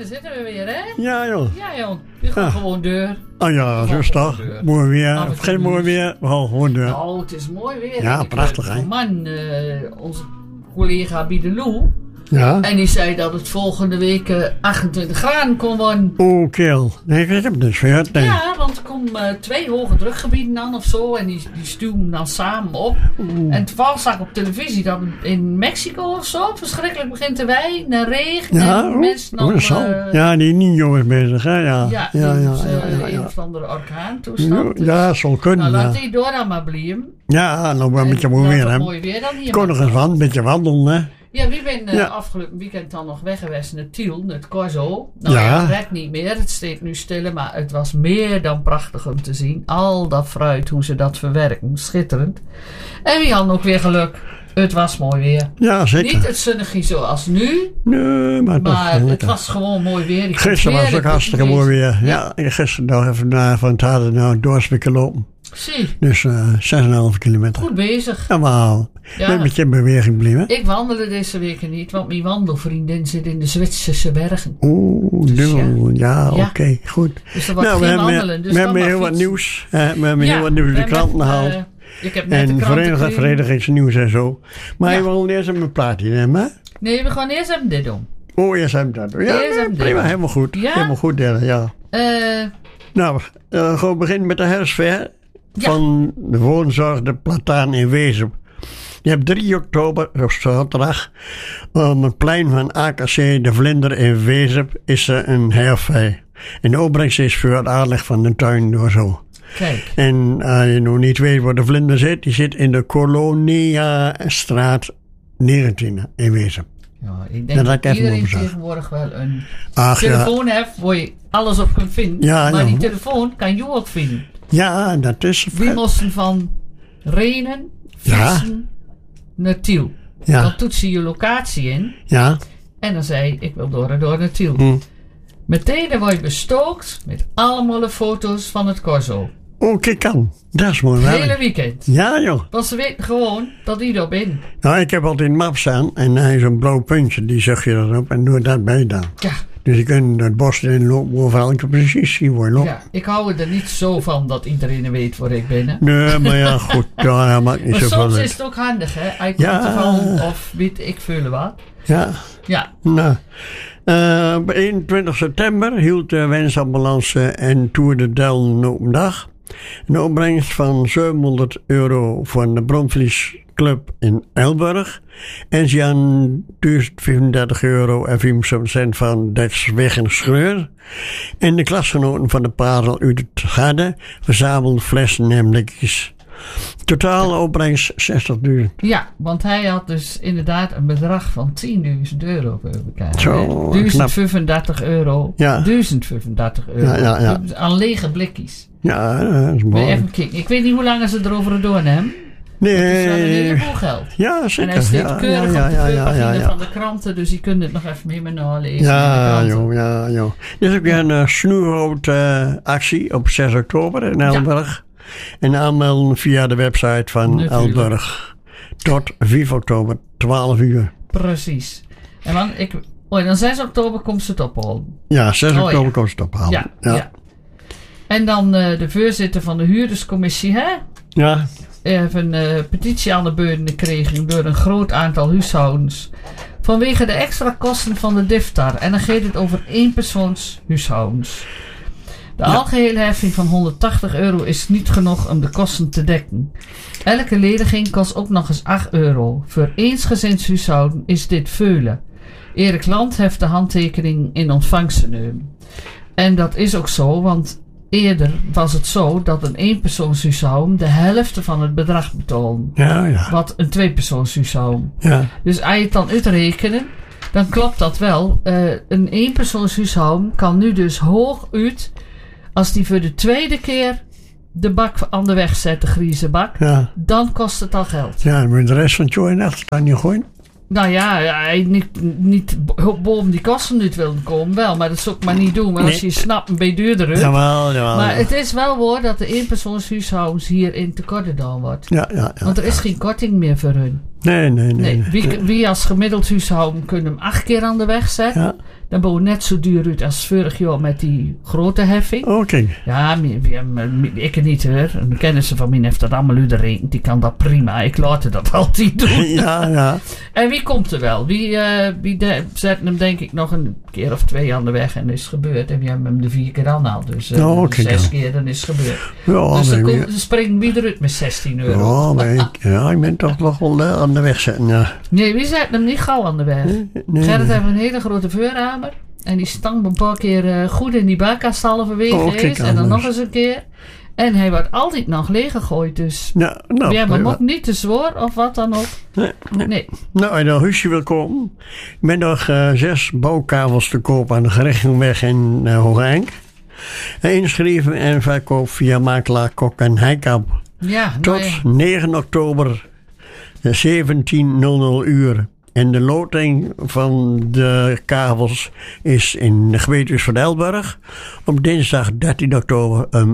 daar zitten we weer, hè? Ja, joh. Ja, joh. Je gaat gewoon deur. Oh ja, zo is het toch. Mooi weer. Of geen mooi weer, we gaan gewoon deur. Nou, het is mooi weer. Ja, prachtig, hè? Man, onze collega Biedeloe. Ja. En die zei dat het volgende week 28 graden kon worden. Oh, keel. Nee, ik heb het dus gehoord. Nee. Ja, want er komen 2 hoge drukgebieden aan of zo. En die stuwen dan samen op. En toevallig zag ik op televisie dat in Mexico of zo verschrikkelijk begint te wijnen en regen. Ja, en mensen dan, dat zal. Ja, die Nino is bezig, hè? Ja, een of andere orkaantoestand. Ja, zal kunnen. Nou, laat die door dan maar blijven. Ja, nog wel een beetje mooi weer, hè? Mooi weer dan hier. Kon nog eens een beetje wandelen, hè? Ja, wie ben afgelopen weekend dan nog weg geweest naar Tiel, naar het Corso. Nou ja, het werkt niet meer, het steekt nu stil, maar het was meer dan prachtig om te zien. Al dat fruit, hoe ze dat verwerken, schitterend. En wie had ook weer geluk, het was mooi weer. Ja, zeker. Niet het zonnige zoals nu, nee, maar het was gewoon mooi weer. Gisteren was het ook hartstikke mooi weer. Ja, gisteren nog even van het harde naar Doorsbekken lopen. Zie. Dus 6,5 kilometer. Goed bezig. Helemaal. Ja. Met een beetje in beweging blijven. Ik wandelde deze week niet, want mijn wandelvriendin zit in de Zwitserse bergen. Oeh, dus ja, oké, goed. Dus er wordt geen wandelen. Dus we hebben heel wat nieuws. We hebben heel wat nieuws in de kranten gehaald. Ik heb net de kranten verenigingsnieuws en zo. Maar je wil eerst even een plaatje nemen, hè? Nee, we gaan eerst even dit doen. Oh, eerst even dat doen. Ja, prima, helemaal goed. Ja? Helemaal goed, ja. Nou, gewoon beginnen met de herfstfair. Van de woonzorg de Plataan in Wezep. Je hebt 3 oktober, op zaterdag, op het plein van AKC De Vlinder in Wezep is er een herfstfair. En de opbrengst is voor het aanleg van de tuin door zo. Kijk. En als je nog niet weet waar de Vlinder zit, die zit in de Coloniastraat 29 in Wezep. Ja, ik denk dat iedereen tegenwoordig wel een telefoon heeft waar je alles op kunt vinden. Ja, maar die telefoon kan je ook vinden. Ja, dat is... We moesten van Renen, Viessen naar Tiel. Ja. Dan toets je je locatie in. Ja. En dan zei je, ik wil door naar Tiel. Meteen dan word je bestookt met allemaal foto's van het Corso. Oh, kijk aan. Dat is mooi. Het hele weekend. Ja, joh. Want ze weten gewoon dat die erop in. Nou, ik heb altijd een map staan en hij is een blauw puntje. Die zeg je dan op en doe dat bij dan. Ja. Dus je kunt het bos in lopen overal precies zien waar je loopt. Ja, ik hou er niet zo van dat iedereen weet waar ik ben. Hè? Nee, maar ja, goed. Ja, dat maakt niet maar zoveel soms uit. is het ook handig, hè? Hij komt ervan of weet ik veel wat. Ja. Ja. Nou. Op 21 september hield de Wensambulance en Tour de Del een open dag. Een opbrengst van €700 voor de Bromvliesclub in Elburg. En ze hadden €1035 en 75 cent van Dutch Schreur. En de klasgenoten van de Parel uit het Garde verzamelden flessen en blikjes. Totale opbrengst €60.000. Ja, want hij had dus inderdaad een bedrag van €10.000 voor elkaar. Zo, €1035. Ja. €1035. Ja. Aan lege blikjes. Ja, dat is mooi. Even kijken. Ik weet niet hoe lang ze erover doen hebben. Nee. Dat is wel een heleboel geld. Ja, zeker. En hij steekt keurig op de voorpagina van de kranten, dus je kunt het nog even mee met nalezen. Ja, joh. Er is ook weer een snoerhout-actie op 6 oktober in Elburg. En aanmelden via de website van Elburg. Tot 5 oktober, 12 uur. Precies. En dan 6 oktober komt ze het ophalen. Ja, 6 oktober komt ze het ophalen. Ja. En dan de voorzitter van de huurderscommissie, hè? Ja. Heeft een petitie aan de beurt gekregen door een groot aantal huishoudens. Vanwege de extra kosten van de DIFTAR. En dan gaat het over eenpersoonshuishoudens. De algehele heffing van €180 is niet genoeg om de kosten te dekken. Elke lediging kost ook nog eens €8. Voor eensgezinshuishouden is dit veulen. Erik Land heeft de handtekening in ontvangst genomen. En dat is ook zo, want eerder was het zo dat een eenpersoonshuishouden de helft van het bedrag betaalde. Ja. Wat een tweepersoonshuishouden. Ja. Dus als je het dan uitrekenen, dan klopt dat wel. Een eenpersoonshuishouden kan nu dus hooguit, als die voor de tweede keer de bak aan de weg zet, de grieze bak, dan kost het al geld. Ja, maar de rest van het jaar nacht kan je gooien. Nou ja, hij niet boven die kosten niet willen komen, wel, maar dat zou ik maar niet doen. Maar als je snapt, een beetje duurder. Jawel. Maar het is wel waar dat de eenpersoonshuishoudens hierin tekort gedaan wordt. Ja. Want er is geen korting meer voor hun. Nee. Wie als gemiddeld huishouden kunnen hem 8 keer aan de weg zetten. Ja. Dan bouw net zo duur uit als vorig jaar met die grote heffing. Oké. Ja, ik niet hoor. Een kennis van mij heeft dat allemaal uitgerekend. Die kan dat prima. Ik laat dat altijd doen. Ja. En wie komt er wel? Wie zet hem denk ik nog een keer of 2 aan de weg en is gebeurd. En wie hebben hem de 4 keer aanhaald. Dus 6 keer dan is het gebeurd. Ja, dus dan springen wie eruit met €16. Ja, maar ik ben toch nog wel aan de weg zetten, ja. Nee, wie zet hem niet gauw aan de weg? Nee. Gerrit heeft een hele grote vuurhamer. En die stamp een paar keer goed in die bakkast halverwege is. En dan nog eens een keer. En hij wordt altijd nog leeggegooid. Dus we hebben hem ook niet te zwaar of wat dan ook. Nee. Nou, als je naar huisje wil komen. Ik ben nog 6 bouwkavels te koop aan de Gerechtingweg in Hooghenk. Inschrijven en verkoop via makelaar Kok en Heikamp. Ja, Tot 9 oktober 17:00 uur. En de loting van de kavels is in de gemeente van Elburg op dinsdag 13 oktober om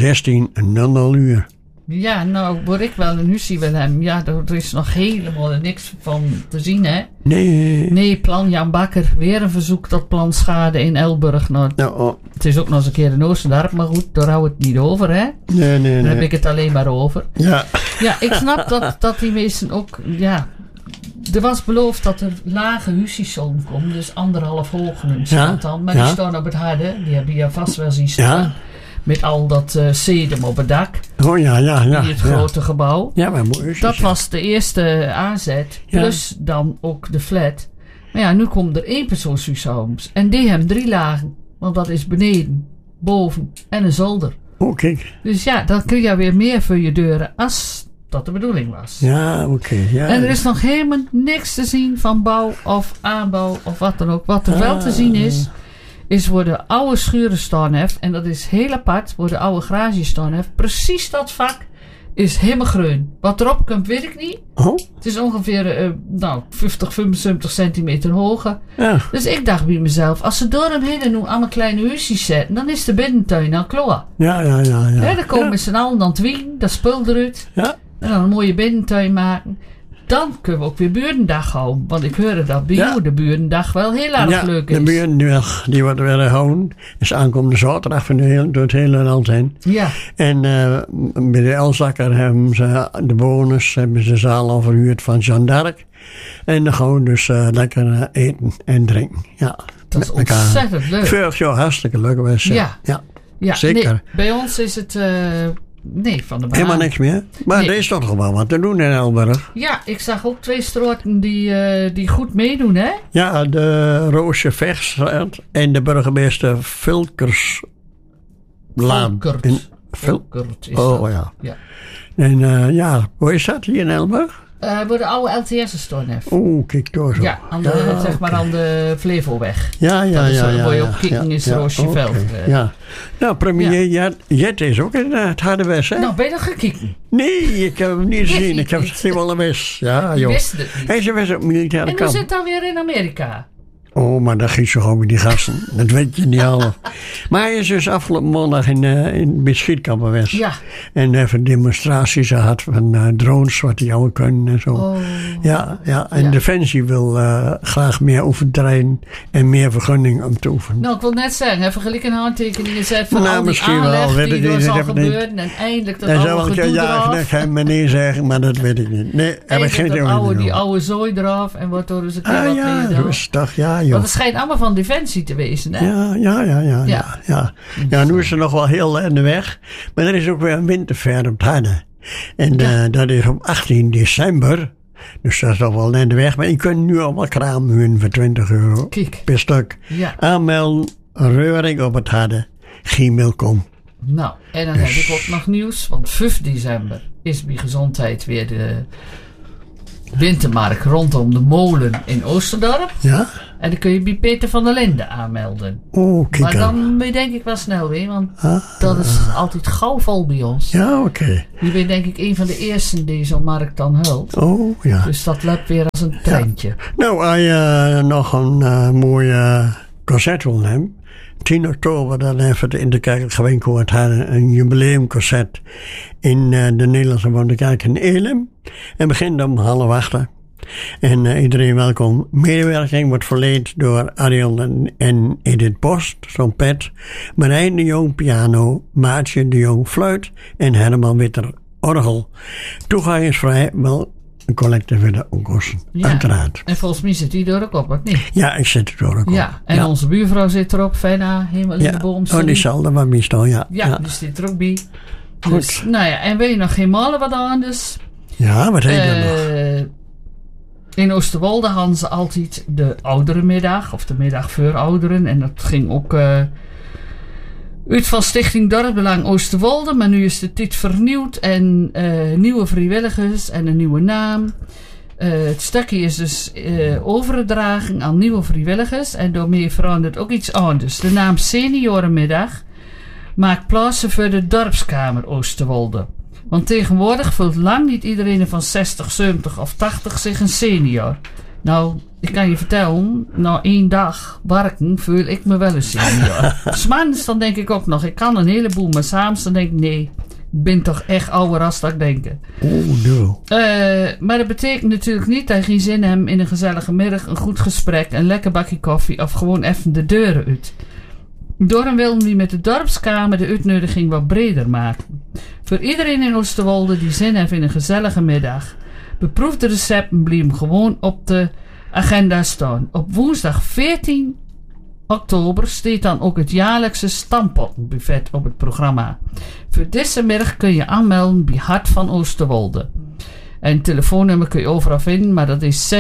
16:00 uur. Ja, nou word ik wel een huisje met hem. Ja, er is nog helemaal niks van te zien, hè? Nee, plan Jan Bakker. Weer een verzoek tot planschade in Elburg. Nou, het is ook nog eens een keer in Oosterdorp, maar goed, daar hou ik het niet over, hè? Nee. Daar heb ik het alleen maar over. Ja, ik snap dat die mensen ook, ja... Er was beloofd dat er lage huisjes zouden komen, dus 1,5 hoog staat dan. Maar die staan op het harde, die hebben je vast wel zien staan. Ja. Met al dat sedum op het dak. Oh ja. In het grote gebouw. Ja, maar mooi. Dat was de eerste aanzet, plus dan ook de flat. Maar ja, nu komen er 1-persoonshuishoudens. En die hebben 3 lagen, want dat is beneden, boven en een zolder. Oh, kijk. Dus ja, dan kun je weer meer voor je deuren als... dat de bedoeling was. Ja, oké. Ja. En er is nog helemaal niks te zien van bouw of aanbouw of wat dan ook. Wat er wel te zien is waar de oude schuren staan heeft. En dat is heel apart, waar de oude garage staan heeft. Precies dat vak is helemaal groen. Wat erop komt, weet ik niet. Oh? Het is ongeveer 50, 75 centimeter hoger. Ja. Dus ik dacht bij mezelf, als ze door hem heen nu allemaal kleine huisjes zetten, dan is de binnentuin al klaar. Ja. Dan komen met z'n allen dan twien, dat speelt eruit. Ja. En dan een mooie binnentuin maken. Dan kunnen we ook weer burendag houden. Want ik hoorde dat bij jou de burendag wel heel erg leuk is. De burendag die wordt weer gehouden. Is aankomende zaterdag door het hele land heen. Ja. En bij de Elzakker hebben ze de bewoners hebben ze zaal al verhuurd van Jeanne d'Arc. En dan gaan we dus lekker eten en drinken. Ja. Dat is ontzettend leuk. Vorig jaar hartstikke leuk geweest. Ja. Zeker. Nee, bij ons is het... nee, van de baan. Helemaal niks meer. Maar er is toch nog wel wat te doen in Elburg. Ja, ik zag ook 2 straten die goed meedoen, hè? Ja, de Roosje Vechtstraat en de burgemeester Vilkerslaan. Vilkert is dat. Ja. En hoe is dat hier in Elburg? Waar de oude LTS staan heeft. Oeh, kijk door zo. Ja, zeg maar aan de Flevoweg. Ja. Waar je op kijken is Roosjeveld. Ja. Nou, premier Jet is ook in het Harderwest, hè? Nou, ben je nog gekeken? Nee, ik heb hem niet gezien. Ik heb het helemaal mis. Ja, joh. Wist het niet. Hij was ook militaire kamp. En hoe zit dan weer in Amerika? Oh, maar dat ging zo gewoon met die gasten. Dat weet je niet al. Maar hij is dus afgelopen maandag bij Schietkamp geweest. Ja. En even demonstraties gehad van drones, wat die oude kunnen en zo. Oh. Ja. En Defensie wil graag meer oefenterrein en meer vergunning om te oefenen. Nou, ik wil net zeggen, even gelijk een handtekening gezet van al die misschien aanleg wel, die er zal gebeuren. En eindelijk dat oude gedoe eraf. Dat ga ik me niet zeggen, maar dat weet ik niet. Nee, heb ik geen idee. Die oude zooi eraf en wordt door eens een keer wat meer dan. Rustig, ja. Want het schijnt allemaal van Defensie te wezen, hè? Ja, nu is er nog wel heel in de weg. Maar er is ook weer een winterfair op het Harde. En dat is op 18 december. Dus dat is toch wel in de weg. Maar je kunt nu allemaal kramen winnen voor €20 per stuk. Ja. Aanmelden, Reuring op het Harde, gmail.com. Nou, en dan heb ik ook nog nieuws. Want 5 december is bij Gezondheid weer de wintermarkt rondom de molen in Oosterdorp. Ja. En dan kun je bij Peter van der Linden aanmelden. Oh, kijk. Maar dan ben je denk ik wel snel weer, want dat is altijd gauw vol bij ons. Ja, oké. Je bent denk ik een van de eersten die zo'n markt dan hult. Oh, ja. Dus dat loopt weer als een treintje. Ja. Nou, als je nog een mooie concert willen hebben. 10 oktober, dan heeft het in de kerk Gewenkoord een jubileumconcert in de Nederlandse Wonderkerk in Elim. En begint om 7:30. En iedereen welkom. Medewerking wordt verleend door Ariel en Edith Post, trompet, Marijn de Jong, piano, Maartje de Jong, fluit en Herman Witter, orgel. Toegang is vrij, wel een collecte voor de onkosten, uiteraard. En volgens mij zit die er ook op, of niet? Ja, ik zit er ook op. Ja, en onze buurvrouw zit erop, Fena, helemaal in de boom. Oh, die zal er maar meestal, ja. Ja, die zit er ook bij. Goed. Dus, nou ja, en weet je nog geen malen wat anders? Ja, wat heet dat nog? In Oosterwolde hadden ze altijd de ouderenmiddag, of de middag voor ouderen. En dat ging ook uit van Stichting Dorpsbelang Oosterwolde. Maar nu is de tijd vernieuwd en nieuwe vrijwilligers en een nieuwe naam. Het stukje is dus overgedragen aan nieuwe vrijwilligers. En daarmee verandert ook iets anders. De naam Seniorenmiddag maakt plaats voor de Dorpskamer Oosterwolde. Want tegenwoordig voelt lang niet iedereen van 60, 70 of 80 zich een senior. Nou, ik kan je vertellen, na 1 dag werken voel ik me wel een senior. 's Maandens dan denk ik ook nog, ik kan een heleboel, maar 's avonds dan denk ik, nee, ik ben toch echt ouder als dat ik denk. Oh, no. Maar dat betekent natuurlijk niet dat je geen zin hebt in een gezellige middag, een goed gesprek, een lekker bakje koffie of gewoon even de deuren uit. Daarom wilden we met de dorpskamer de uitnodiging wat breder maken. Voor iedereen in Oosterwolde die zin heeft in een gezellige middag. Beproefde recepten blijven gewoon op de agenda staan. Op woensdag 14 oktober staat dan ook het jaarlijkse stampottenbuffet op het programma. Voor deze middag kun je aanmelden bij Hart van Oosterwolde. En het telefoonnummer kun je overal vinden, maar dat is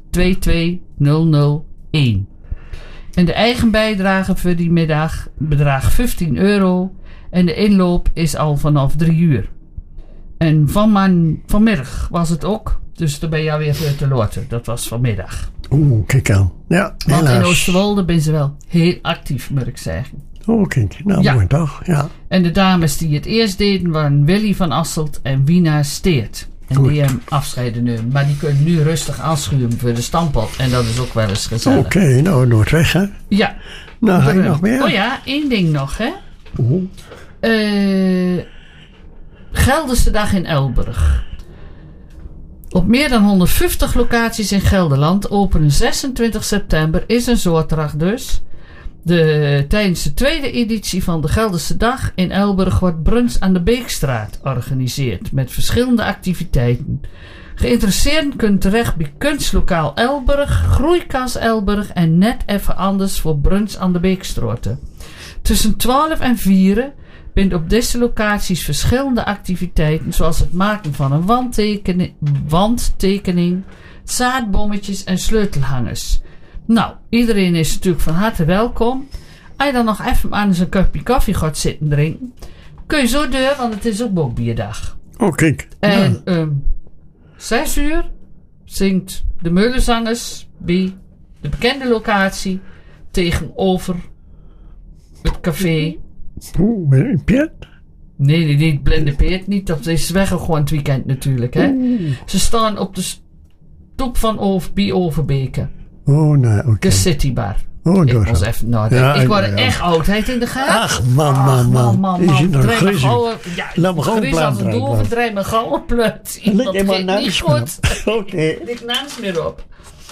622001. En de eigen bijdrage voor die middag bedraagt €15 en de inloop is al vanaf 3 uur. En vanmiddag was het ook, dus daar ben je alweer voor te loten. Dat was vanmiddag. Oeh, kijk aan. Ja, want helaas. in Oosterwolde ben ze wel heel actief, moet ik zeggen. Oh, kijk. Nou, ja. Mooi toch? Ja. En de dames die het eerst deden waren Willy van Asselt en Wina Steert. En goed. die hem afscheiden nu. Maar die kunnen nu rustig aanschuiven voor de stampot. En dat is ook wel eens gezellig. Oké, nou, Noordweg, hè? Ja. Nou, ga je nog meer? Oh ja, 1 ding nog, hè? Oeh. Gelderse Dag in Elburg. Op meer dan 150 locaties in Gelderland openen 26 september is een soortdag dus. Tijdens de 2e editie van de Gelderse Dag in Elburg wordt brunch aan de Beekstraat georganiseerd met verschillende activiteiten. Geïnteresseerden kunnen terecht bij Kunstlokaal Elburg, Groeikas Elburg en net even anders voor brunch aan de Beekstraat. Tussen 12 en 4 vindt op deze locaties verschillende activiteiten zoals het maken van een wandtekening, zaadbommetjes en sleutelhangers. Nou, iedereen is natuurlijk van harte welkom. Als je dan nog even aan zijn kopje koffie gaat zitten drinken, kun je zo door, want het is ook bokbierdag. Oh, kijk. En 6 uur zingt de Meulenzangers bij de bekende locatie tegenover het café. Oeh, Piet? Nee, niet Blinde Peert niet. Dat is weg gewoon het weekend natuurlijk. Hè. Ze staan op de stoep van bij Overbeke. Oh, nou, oké. De Citybar. Oh, Ik was even nadenken. Ik word echt oudheid in de gaten. Ach, man. Die zit nog draai Laat me gewoon Gries als een doven, draai me gauw een plut. Iemand geeft niet goed. Oké. Ik naast meer op.